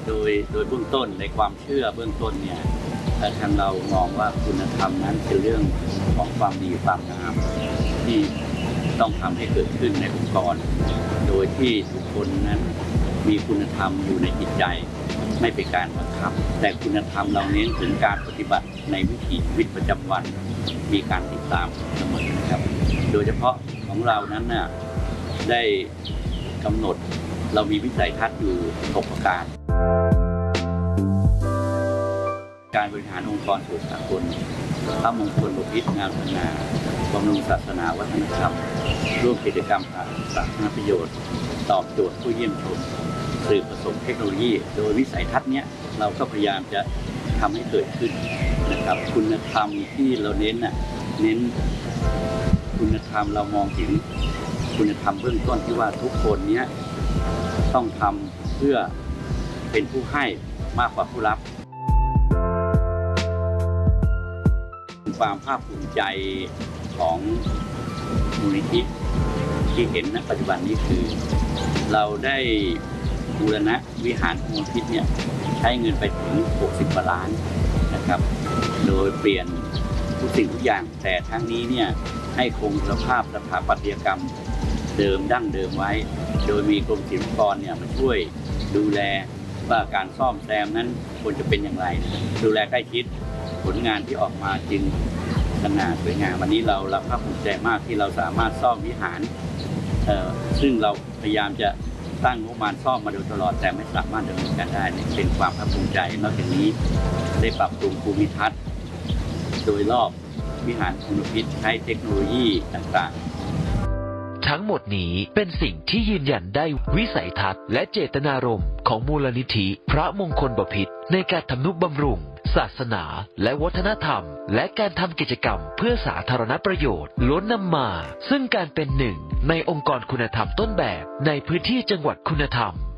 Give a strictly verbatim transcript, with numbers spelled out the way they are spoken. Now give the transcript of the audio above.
โดยโดยเบื้องต้นในความเชื่อเบื้องต้นเนี่ยทางเรามองว่าคุณธรรมนั้นเป็นเรื่องของความดีความงามที่ต้องทำให้เกิดขึ้นในองค์กรโดยที่ทุกคนนั้นมีคุณธรรมอยู่ในจิตใจไม่เป็นการบังคับแต่คุณธรรมเราเน้นถึงการปฏิบัติในวิถีชีวิตประจำวันมีการติดตามเสมอนะครับโดยเฉพาะของเรานั้นน่ะได้กำหนดเรามีวิสัยทัศน์อยู่หกประการการบริหารองค์กรส่วนสากลพระมงคลบพิตรงานพัฒนาบำรุงศาสนาวัฒนธรรมร่วมกิจกรรมสาธารณประโยชน์ตอบโจทย์ผู้เยี่ยมชมสื่อผสมเทคโนโลยีโดยวิสัยทัศน์นี้เราก็พยายามจะทำให้เกิดขึ้นนะครับคุณธรรมที่เราเน้นน่ะเน้นคุณธรรมเรามองถึงคุณธรรมเบื้องต้นที่ว่าทุกคนเนี้ยต้องทำเพื่อเป็นผู้ให้มากกว่าผู้รับความภาคภูมิใจของมูลนิธิที่เห็นณปัจจุบันนี้คือเราได้บูรณะวิหารมูลนิธิเนี่ยใช้เงินไปถึงหกสิบกว่าล้านนะครับโดยเปลี่ยนทุกสิ่งทุกอย่างแต่ทั้งนี้เนี่ยให้คงสภาพสถาปัตยกรรมเดิมดั้งเดิมไว้โดยมีกรมศิลปากรเนี่ยมาช่วยดูแลว่าการซ่อมแซมนั้นควรจะเป็นอย่างไรดูแลใกล้ชิดผลงานที่ออกมาจึงสง่าสวยงามวันนี้เราเราภาคภูมิใจมากที่เราสามารถซ่อมวิหารซึ่งเราพยายามจะตั้งงบประมาณซ่อมมาโดยตลอดแต่ไม่สามารถดำเนินการได้เป็นความภาคภูมิใจนอกจากนี้ได้ปรับปรุงภูมิทัศน์โดยรอบวิหารคุณพิษใช้เทคโนโลยีต่างๆทั้งหมดนี้เป็นสิ่งที่ยืนยันได้วิสัยทัศน์และเจตนารมณ์ของมูลนิธิพระมงคลบพิตรในการทำนุบำรุงศาสนาและวัฒนธรรมและการทำกิจกรรมเพื่อสาธารณประโยชน์ล้วนนำมาซึ่งการเป็นหนึ่งในองค์กรคุณธรรมต้นแบบในพื้นที่จังหวัดคุณธรรม